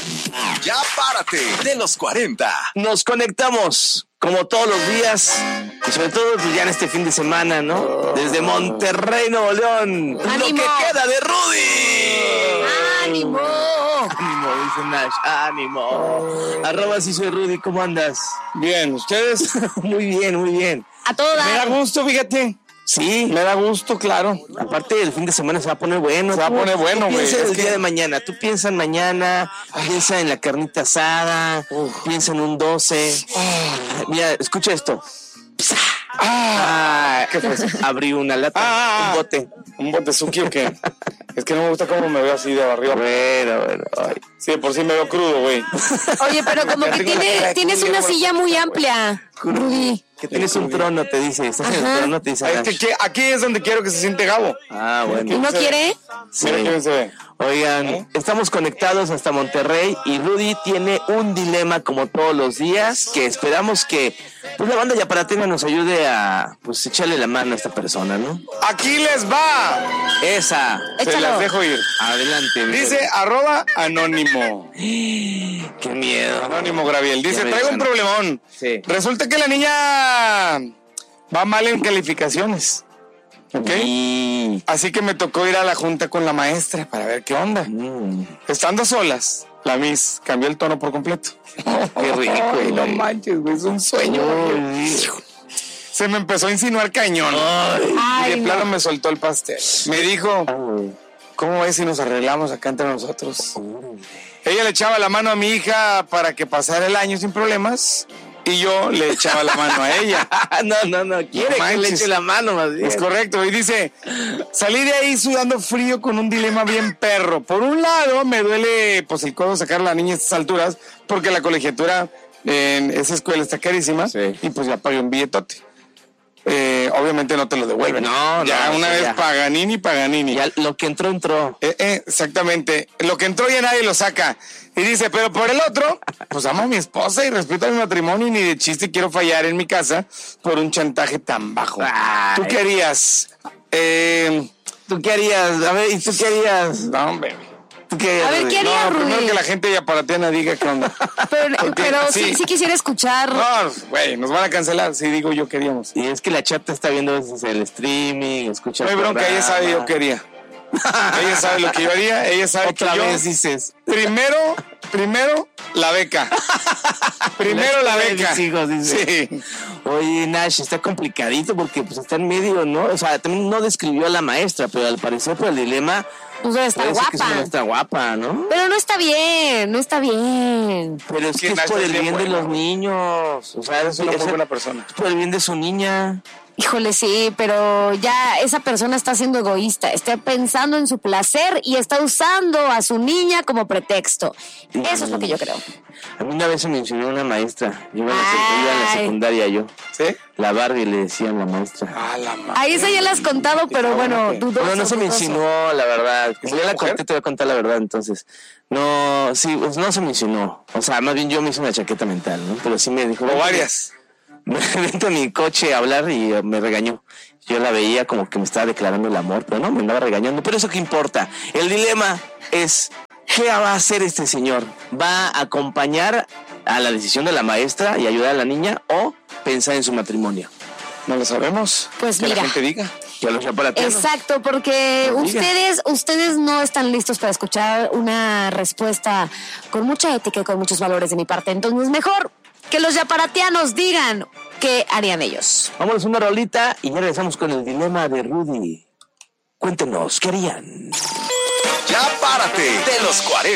Ya párate de los 40. Nos conectamos como todos los días y sobre todo pues, ya en este fin de semana, ¿no? Desde Monterrey, Nuevo León. ¡Ánimo! Lo que queda de Rudy. ¡Ánimo! Ánimo, dice Nash. Ánimo. @ sí soy Rudy, ¿cómo andas? Bien, ¿ustedes? Muy bien, muy bien. A todo Me da dar. gusto, fíjate. Sí, Me da gusto, claro. aparte el fin de semana se va a poner bueno. Se va a poner bueno, güey. Piensa en Es el que- día de mañana. Tú piensa en mañana, piensa en la carnita asada, piensa en un 12. Mira, escucha esto. ¿Qué fue eso? Abrí una lata, un bote. ¿Un botezuki o qué? Es que no me gusta cómo me veo así de arriba. Bueno. Ay. Sí, de por sí me veo crudo, güey. Oye, pero como que tienes una silla muy amplia, Rudy. Que tienes un trono, te dice. Estás en el trono, te dice. Es que aquí es donde quiero que se siente Gabo. Ah, ¿Y bueno. no quiere? Sí. Mira qué bien se ve. Oigan, estamos conectados hasta Monterrey y Rudy tiene un dilema como todos los días que esperamos que pues la banda Yaparatina nos ayude a pues echarle la mano a esta persona, ¿no? Aquí les va. Esa. Se Échalo. las dejo ir. Adelante. mi Dice @anónimo. Rudy. Qué miedo. Anónimo Graviel. Dice, Ya me traigo un dicen. problemón. Sí. Resulta que la niña va mal en calificaciones. ¿Ok? Y... Así que me tocó ir a la junta con la maestra para ver qué onda. Estando solas, la Miss cambió el tono por completo. Qué rico, Ay, no güey. manches, güey, es un sueño. Se me empezó a insinuar cañón. Y Ay, de no. plano me soltó el pastel. Me dijo, ¿cómo ves si nos arreglamos acá entre nosotros? Ella le echaba la mano a mi hija para que pasara el año sin problemas y yo le echaba la mano a ella. no. Quiere No que le manches. eche la mano más bien. Es correcto. Y dice, salí de ahí sudando frío con un dilema bien perro. Por un lado, me duele pues el codo sacar a la niña a estas alturas porque la colegiatura en esa escuela está carísima. Sí. Y pues ya pagué un billetote. Obviamente no te lo devuelven. No, ya no, una sí, vez ya. Paganini. Ya lo que entró. Exactamente. Lo que entró ya nadie lo saca. Y dice, pero por el otro, pues amo a mi esposa y respeto a mi matrimonio y ni de chiste quiero fallar en mi casa por un chantaje tan bajo. Ay. ¿Tú qué harías? ¿Tú qué harías? A ver, ¿y tú qué harías? No, hombre. ¿Tú qué harías? A ver, Rudy? ¿qué haría No, primero Rudy? que la gente yaparateana diga qué onda. Pero sí. sí quisiera escuchar. No, güey, nos van a cancelar si digo yo queríamos. Y es que la chata está viendo a veces el streaming, escucha No hay el bronca, ella sabe yo programa. quería. Ella sabe lo que yo haría, ella sabe Otra que yo... vez dices. Primero, la beca. Primero la beca. Mis hijos, dice. Sí. Oye, Nash, está complicadito porque pues está en medio, ¿no? O sea, también no describió a la maestra, pero al parecer por el dilema Pues debe estar puede ser que es una guapa. maestra guapa, ¿no? Pero no está bien. Pero es que es Nash por es el bien bien de bueno. los niños. O sea, Es una muy buena persona. Es por el bien de su niña. Híjole, sí, pero ya esa persona está siendo egoísta, está pensando en su placer y está usando a su niña como pretexto. Eso es lo que yo creo. A mí una vez se me mencionó una maestra. Yo iba en la Ay. secundaria yo. ¿Sí? La Barbie le decían la maestra. A la madre. Ahí esa ya la has contado, pero bueno, dudoso. No se me dudoso. insinuó, la verdad. ¿Es Ya una la mujer? conté, te voy a contar la verdad, entonces. No, sí, pues no se me insinuó. O sea, más bien yo me hice una chaqueta mental, ¿no? Pero sí me dijo... O varias. Vente a mi coche a hablar y me regañó. Yo la veía como que me estaba declarando el amor, pero no, me andaba regañando. Pero eso qué importa. El dilema es, ¿qué va a hacer este señor? ¿Va a acompañar a la decisión de la maestra y ayudar a la niña o pensar en su matrimonio? No lo sabemos. Pues que mira. la gente diga. Que lo sea para ti. Exacto, porque No diga. ustedes no están listos para escuchar una respuesta con mucha ética y con muchos valores de mi parte. Entonces, mejor que los yaparatianos digan qué harían ellos. Vámonos una rolita y ya regresamos con el dilema de Rudy. Cuéntenos, ¿qué harían? Ya párate de los 40.